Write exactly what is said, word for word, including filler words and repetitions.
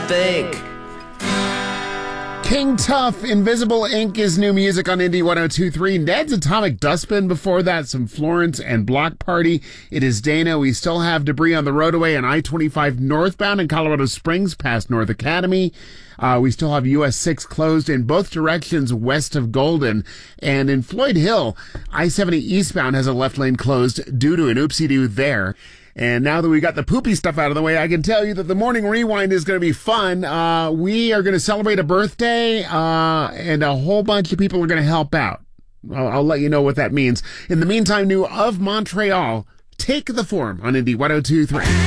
think. King Tuff, Invisible Ink is new music on Indie one oh two point three. Ned's Atomic Dustbin before that, some Florence and Block Party. It is Dana. We still have Debris on the Roadway on I twenty-five northbound in Colorado Springs past North Academy. Uh, we still have U S six closed in both directions west of Golden. And in Floyd Hill, I seventy eastbound has a left lane closed due to an oopsie-doo there. And now that we got the poopy stuff out of the way, I can tell you that the morning rewind is going to be fun. Uh, we are going to celebrate a birthday, uh, and a whole bunch of people are going to help out. I'll, I'll let you know what that means. In the meantime, new Of Montreal, Take the Form on Indie one oh two point three.